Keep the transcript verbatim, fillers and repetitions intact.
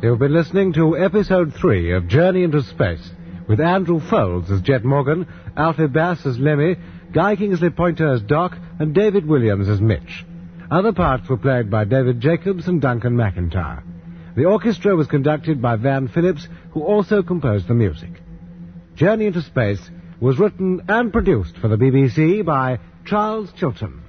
You've been listening to Episode three of Journey into Space, with Andrew Folds as Jet Morgan, Alfie Bass as Lemmy, Guy Kingsley Pointer as Doc, and David Williams as Mitch. Other parts were played by David Jacobs and Duncan McIntyre. The orchestra was conducted by Van Phillips, who also composed the music. Journey into Space was written and produced for the B B C by Charles Chilton.